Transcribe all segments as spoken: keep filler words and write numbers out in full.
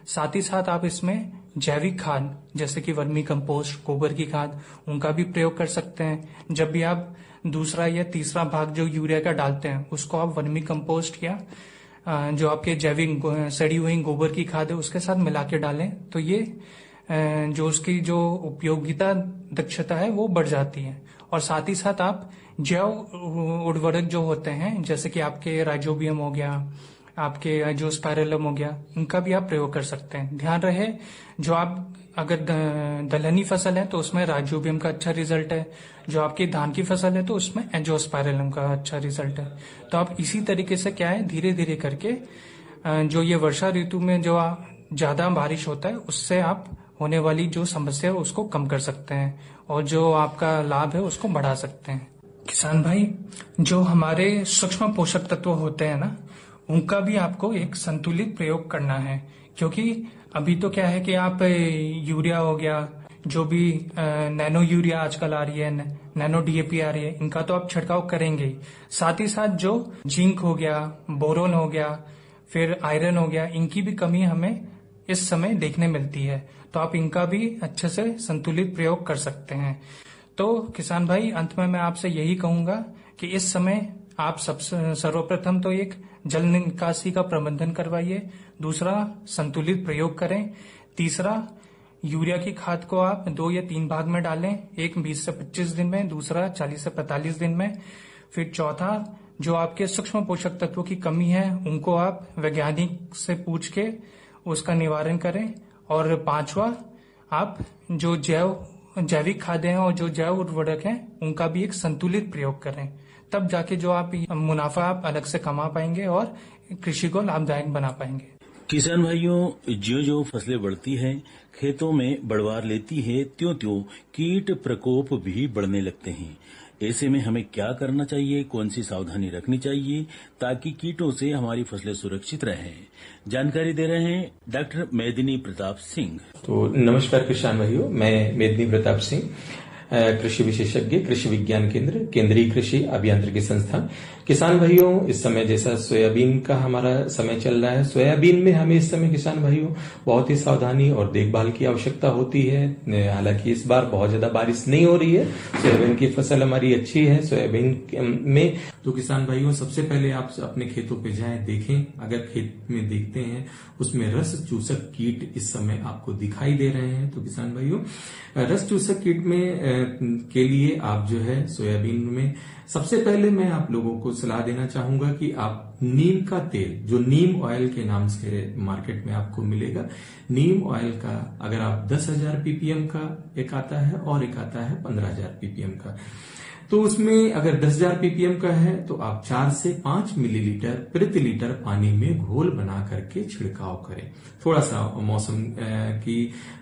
साथ ही साथ आप इसमें जैविक खाद जैसे कि वर्मी कंपोस्ट, गोबर की खाद, उनका भी प्रयोग कर सकते हैं। जब भी आप दूसरा या तीसरा भाग जो यूरिया का डालते हैं उसको आप वर्मी कंपोस्ट या अ, जो आपके जैविक गो- सड़ी हुई गोबर की खाद है उसके साथ मिला के डालें तो ये अ, जो उसकी जो उपयोगिता दक्षता है वो बढ़ जाती है। और साथ ही साथ आप जैव उर्वरक जो होते हैं जैसे कि आपके राइजोबियम हो गया, आपके जो स्पाइरलम हो गया, इनका भी आप प्रयोग कर सकते हैं। ध्यान रहे जो आप अगर द- दलहनी फसल है तो उसमें राइजोबियम का अच्छा रिजल्ट है, जो आपकी धान की फसल है तो उसमें एंजियोस्पाइरलम का अच्छा रिजल्ट है। तो आप इसी तरीके से क्या है धीरे धीरे करके अ, जो ये वर्षा ऋतु में जो आ- ज्यादा बारिश होता है उससे आप होने वाली जो समस्या है उसको कम कर सकते हैं और जो आपका लाभ है उसको बढ़ा सकते हैं। किसान भाई, जो हमारे सूक्ष्म पोषक तत्व होते हैं ना, उनका भी आपको एक संतुलित प्रयोग करना है। क्योंकि अभी तो क्या है कि आप ए, यूरिया हो गया, जो भी अ, नैनो यूरिया आजकल आ रही है, न- नैनो डीएपी आ रही है, इनका तो आप छिड़काव करेंगे ही। साथ ही साथ जो जिंक हो गया, बोरोन हो गया, फिर आयरन हो गया, इनकी भी कमी हमें इस समय देखने मिलती है। तो आप इनका भी अच्छे से संतुलित प्रयोग कर सकते हैं। तो किसान भाई, अंत में मैं आपसे यही कहूंगा कि इस समय आप सबसे सर्वप्रथम तो एक जल निकासी का प्रबंधन करवाइए, दूसरा संतुलित प्रयोग करें, तीसरा यूरिया की खाद को आप दो या तीन भाग में डालें, एक बीस से पच्चीस दिन में, दूसरा चालीस से पैंतालीस दिन में। फिर चौथा, जो आपके सूक्ष्म पोषक तत्वों की कमी है उनको आप वैज्ञानिक से पूछ के उसका निवारण करें। और पांचवा, आप जो जैव जैविक खाद्य हैं और जो जैव उर्वरक हैं उनका भी एक संतुलित प्रयोग करें। तब जाके जो आप मुनाफा आप अलग से कमा पाएंगे और कृषि को लाभदायक बना पाएंगे। किसान भाइयों, ज्यो ज्यो फसलें बढ़ती हैं, खेतों में बढ़वार लेती है, त्यों त्यों कीट प्रकोप भी बढ़ने लगते हैं। ऐसे में हमें क्या करना चाहिए, कौन सी सावधानी रखनी चाहिए ताकि कीटों से हमारी फसलें सुरक्षित रहें? जानकारी दे रहे हैं डॉक्टर मेदिनी प्रताप सिंह। तो नमस्कार किसान भाइयों, मैं मेदिनी प्रताप सिंह, अ, कृषि विशेषज्ञ, कृषि विज्ञान केंद्र, केंद्रीय कृषि अभियांत्रिकी संस्थान। किसान भाइयों, इस समय जैसा सोयाबीन का हमारा समय चल रहा है, सोयाबीन में हमें इस समय किसान भाइयों बहुत ही सावधानी और देखभाल की आवश्यकता होती है। हालांकि इस बार बहुत ज्यादा बारिश नहीं हो रही है, सोयाबीन की फसल हमारी अच्छी है। सोयाबीन में तो किसान भाइयों, सबसे पहले आप अपने खेतों पे जाएं, देखें, अगर खेत में देखते हैं उसमें रस चूसक कीट इस समय आपको दिखाई दे रहे हैं तो किसान भाइयों, रस चूसक कीट में के लिए आप जो है सोयाबीन में सबसे पहले मैं आप लोगों को सलाह देना चाहूंगा कि आप नीम का तेल, जो नीम ऑयल के नाम से मार्केट में आपको मिलेगा, नीम ऑयल का अगर आप दस हजार पीपीएम का एक आता है और एक आता है पंद्रह हजार पीपीएम का, तो उसमें अगर दस हजार पीपीएम का है तो आप चार से पांच मिलीलीटर प्रति लीटर पानी में घोल बना करके छिड़काव करें। थोड़ा सा मौसम की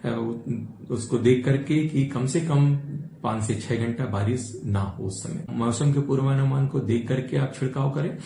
उसको देख करके कि कम से कम पांच से छह घंटा बारिश ना हो, उस समय मौसम के पूर्वानुमान को देख करके आप छिड़काव करें।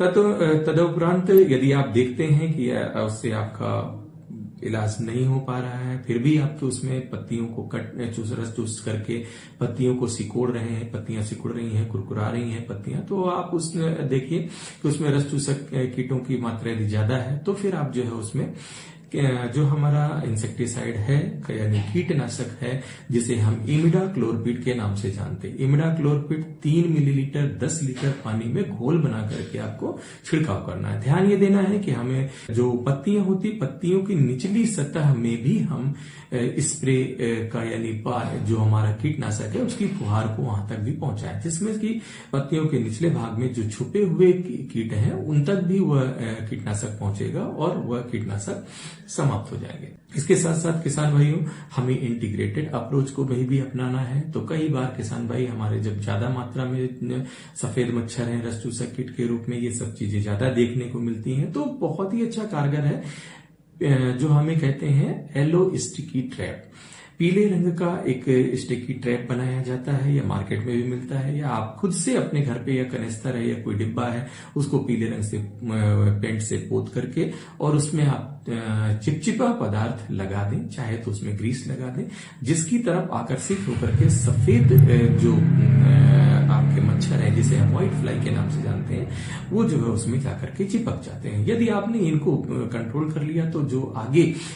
तदुपरांत यदि आप देखते हैं कि उससे आपका इलाज नहीं हो पा रहा है, फिर भी आपके उसमें पत्तियों को कट चूस रस चूस करके पत्तियों को सिकोड़ रहे हैं, पत्तियां सिकुड़ रही हैं, कुरकुरा रही हैं पत्तियां, तो आप उसमें देखिए कि उसमें रस चूसक कीटों की मात्रा यदि ज्यादा है तो फिर आप जो है उसमें जो हमारा इंसेक्टिसाइड है यानी कीटनाशक है जिसे हम इमिडाक्लोरपिड के नाम से जानते हैं, इमिडाक्लोरपिड तीन मिलीलीटर दस लीटर पानी में घोल बना करके आपको छिड़काव करना है। ध्यान ये देना है कि हमें जो पत्तियां होती, पत्तियों की निचली सतह में भी हम स्प्रे का यानी जो हमारा कीटनाशक है उसकी फुहार को वहां तक भी पहुंचाए, जिसमें कि पत्तियों के निचले भाग में जो छुपे हुए कीट हैं उन तक भी वह कीटनाशक पहुंचेगा और वह कीटनाशक समाप्त हो जाएंगे। इसके साथ साथ किसान भाइयों, हमें इंटीग्रेटेड अप्रोच को भी, भी अपनाना है। तो कई बार किसान भाई हमारे जब ज्यादा मात्रा में सफेद मच्छर हैं, रस चूसक कीट के रूप में ये सब चीजें ज्यादा देखने को मिलती हैं, तो बहुत ही अच्छा कारगर है जो हमें कहते हैं येलो स्टिकी ट्रैप। पीले रंग का एक स्टिकी ट्रैप बनाया जाता है, या मार्केट में भी मिलता है, या आप खुद से अपने घर पे या कनेस्तर है या कोई डिब्बा है उसको पीले रंग से पेंट से पोत करके और उसमें आप चिपचिपा पदार्थ लगा दें, चाहे तो उसमें ग्रीस लगा दें, जिसकी तरफ आकर्षित होकर के सफेद जो आपके मच्छर है जिसे हम व्हाइट फ्लाई के नाम से जानते हैं, वो जो है उसमें जाकर के चिपक जाते हैं। यदि आपने इनको कंट्रोल कर लिया तो जो आगे